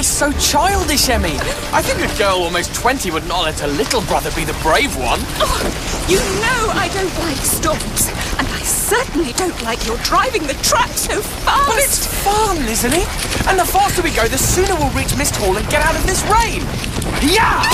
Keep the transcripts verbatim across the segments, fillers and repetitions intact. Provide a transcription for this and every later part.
is so childish, Emmy. I think a girl almost twenty would not let her little brother be the brave one. Oh, you know I don't like storms, and I certainly don't like your driving the truck so fast. But it's fun, isn't it? And the faster we go, the sooner we'll reach Mist Hall and get out of this rain. Yeah!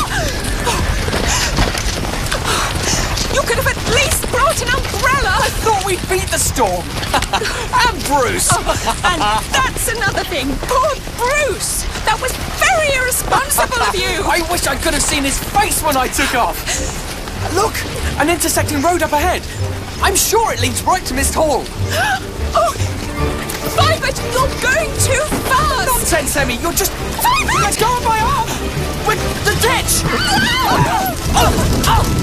You could have at least brought an umbrella. I thought we'd beat the storm. And Bruce. Oh, and that's another thing. Poor Bruce. That was very irresponsible of you. I wish I could have seen his face when I took off. Look, an intersecting road up ahead. I'm sure it leads right to Mist Hall. Oh, Vibert, you're going too fast. Nonsense, Emmy. You're just... Vibert! Let's go on my arm. With the ditch. Oh, oh, oh.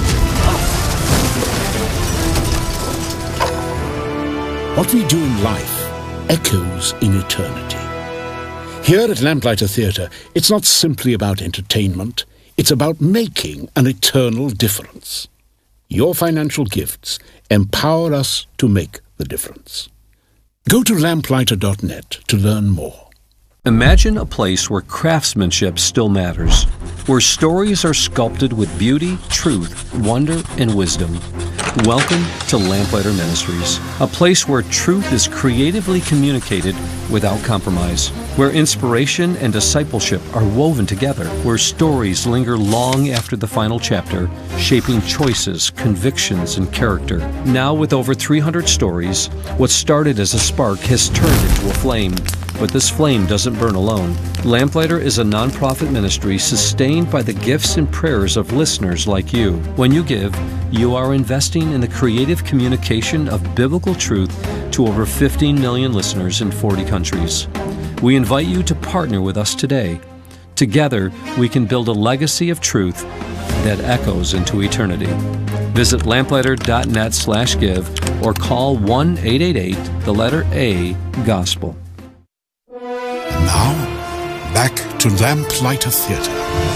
What we do in life echoes in eternity. Here at Lamplighter Theatre, it's not simply about entertainment, it's about making an eternal difference. Your financial gifts empower us to make the difference. Go to lamplighter dot net to learn more. Imagine a place where craftsmanship still matters, where stories are sculpted with beauty, truth, wonder, and wisdom. Welcome to Lamplighter Ministries, a place where truth is creatively communicated without compromise, where inspiration and discipleship are woven together, where stories linger long after the final chapter, shaping choices, convictions, and character. Now with over three hundred stories, what started as a spark has turned into a flame. But this flame doesn't burn alone. Lamplighter is a nonprofit ministry sustained by the gifts and prayers of listeners like you. When you give, you are investing in the creative communication of biblical truth to over fifteen million listeners in forty countries. We invite you to partner with us today. Together, we can build a legacy of truth that echoes into eternity. Visit lamplighter dot net slash give or call one eight eight eight, the letter A, Gospel. Now, back to Lamplighter Theatre.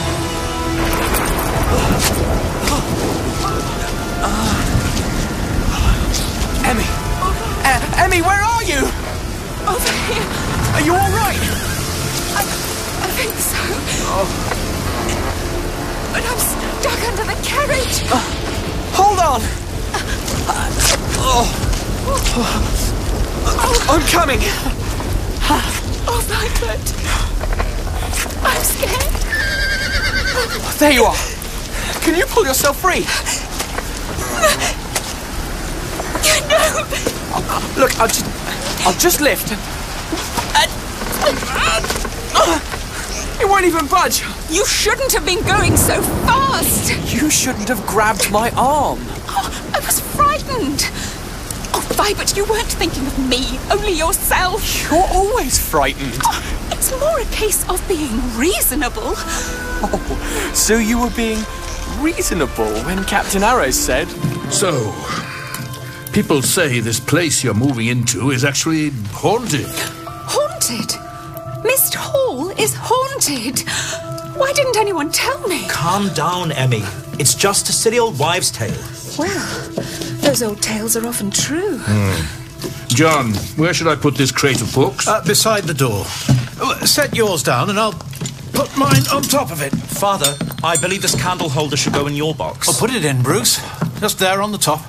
Emmy! Uh, Emmy, where are you? Over here. Are you all right? I, I think so. Oh. But I'm stuck under the carriage. Uh, hold on. Oh. Oh. I'm coming. Oh, Vibert. I'm scared. There you are. Can you pull yourself free? No. Oh, look, I'll just... I'll just lift. It won't even budge. You shouldn't have been going so fast. You shouldn't have grabbed my arm. Oh, I was frightened. Oh, Vibert, you weren't thinking of me, only yourself. You're always frightened. Oh, it's more a case of being reasonable. Oh, so you were being reasonable when Captain Arrows said... So, people say this place you're moving into is actually haunted. Haunted? Mist Hall is haunted. Why didn't anyone tell me? Calm down, Emmy. It's just a silly old wives' tale. Well, those old tales are often true. Hmm. John, where should I put this crate of books? Uh, beside the door. Set yours down and I'll put mine on top of it. Father, I believe this candle holder should go in your box. I'll put it in, Bruce. Just there on the top.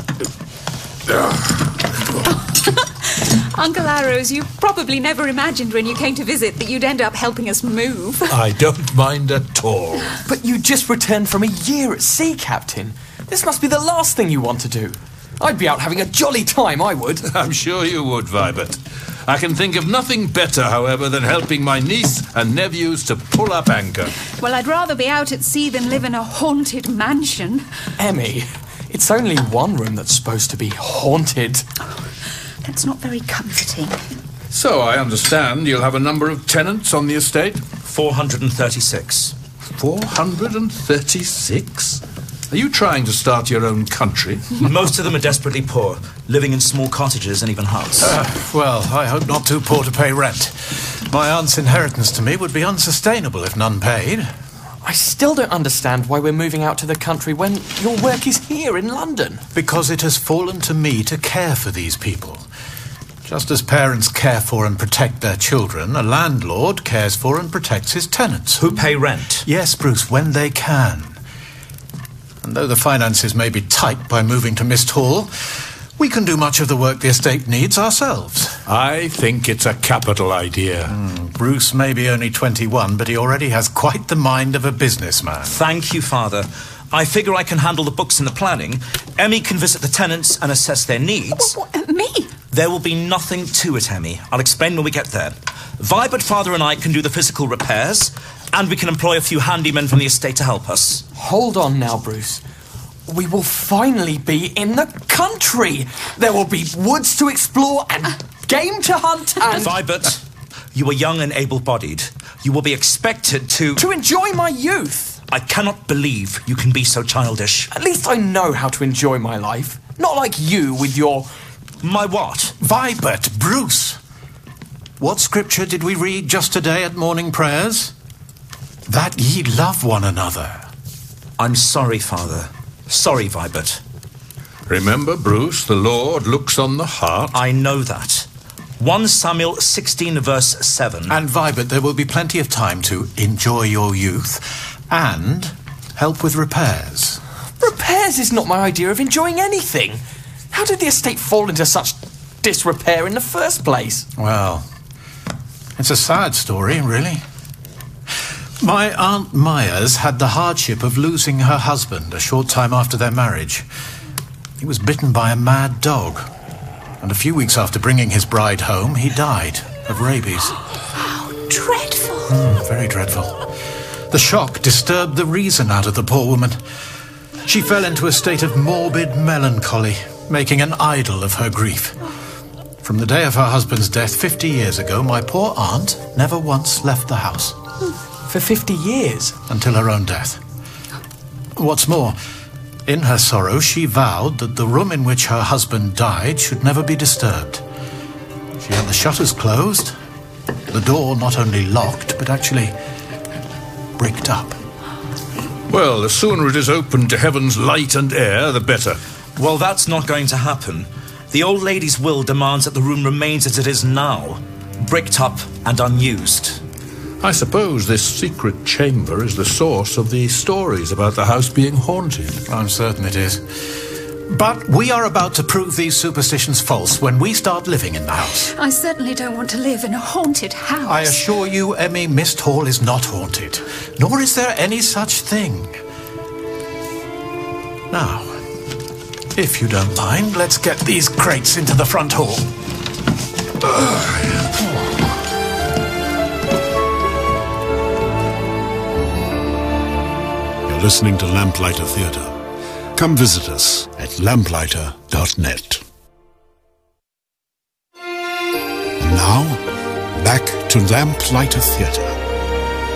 Uncle Arrows, you probably never imagined when you came to visit that you'd end up helping us move. I don't mind at all. But you just returned from a year at sea, Captain. This must be the last thing you want to do. I'd be out having a jolly time, I would. I'm sure you would, Vibert. I can think of nothing better, however, than helping my niece and nephews to pull up anchor. Well, I'd rather be out at sea than live in a haunted mansion. Emmy, it's only one room that's supposed to be haunted. Oh, that's not very comforting. So, I understand you'll have a number of tenants on the estate? four hundred thirty-six. four hundred thirty-six? Are you trying to start your own country? Most of them are desperately poor, living in small cottages and even huts. Uh, well, I hope not too poor to pay rent. My aunt's inheritance to me would be unsustainable if none paid. I still don't understand why we're moving out to the country when your work is here in London. Because it has fallen to me to care for these people. Just as parents care for and protect their children, a landlord cares for and protects his tenants. Who pay rent? Yes, Bruce, when they can. And though the finances may be tight by moving to Mist Hall, we can do much of the work the estate needs ourselves. I think it's a capital idea. Mm, Bruce may be only twenty-one, but he already has quite the mind of a businessman. Thank you, Father. I figure I can handle the books and the planning. Emmy can visit the tenants and assess their needs. What, what, me? There will be nothing to it, Emmy. I'll explain when we get there. Vibert, Father and I can do the physical repairs, and we can employ a few handymen from the estate to help us. Hold on now, Bruce. We will finally be in the country. There will be woods to explore and game to hunt and... Vibert, you are young and able-bodied. You will be expected to... To enjoy my youth. I cannot believe you can be so childish. At least I know how to enjoy my life. Not like you with your... My what? Vibert, Bruce. What scripture did we read just today at morning prayers? That ye love one another. I'm sorry, Father. Sorry, Vibert. Remember, Bruce, the Lord looks on the heart. I know that. First Samuel sixteen, verse seven. And Vibert, there will be plenty of time to enjoy your youth and help with repairs. Repairs is not my idea of enjoying anything. How did the estate fall into such disrepair in the first place? Well, it's a sad story, really. My Aunt Myers had the hardship of losing her husband a short time after their marriage. He was bitten by a mad dog, and a few weeks after bringing his bride home, he died of rabies. How dreadful. Mm, very dreadful. The shock disturbed the reason out of the poor woman. She fell into a state of morbid melancholy, making an idol of her grief. From the day of her husband's death fifty years ago, my poor aunt never once left the house. For fifty years? Until her own death. What's more, in her sorrow, she vowed that the room in which her husband died should never be disturbed. She had the shutters closed, the door not only locked, but actually bricked up. Well, the sooner it is opened to heaven's light and air, the better. Well, that's not going to happen. The old lady's will demands that the room remains as it is now, bricked up and unused. I suppose this secret chamber is the source of the stories about the house being haunted. I'm certain it is. But we are about to prove these superstitions false when we start living in the house. I certainly don't want to live in a haunted house. I assure you, Emmy, Mist Hall is not haunted. Nor is there any such thing. Now, if you don't mind, let's get these crates into the front hall. You're listening to Lamplighter Theatre. Come visit us at lamplighter dot net. And now, back to Lamplighter Theatre.